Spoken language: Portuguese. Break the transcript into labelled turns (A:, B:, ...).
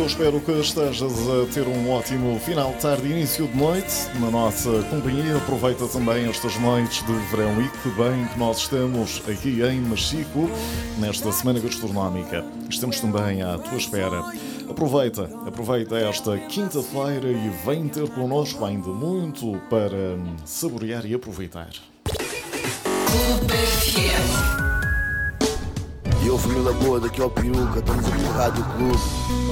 A: eu espero que estejas a ter um ótimo final de tarde e início de noite na nossa companhia. Aproveita também estas noites de verão e que bem que nós estamos aqui em Machico nesta semana gastronómica. Estamos também à tua espera. Aproveita esta quinta-feira e vem ter connosco ainda muito para saborear e aproveitar.
B: E eu, família boa, daqui ao Peruca, estamos aqui no Rádio Clube.